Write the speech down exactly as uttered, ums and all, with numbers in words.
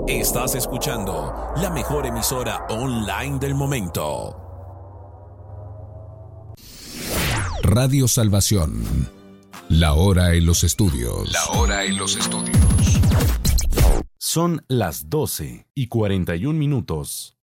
Estás escuchando la mejor emisora online del momento. Radio Salvación. La hora en los estudios. La hora en los estudios. Son las doce y cuarenta y un minutos.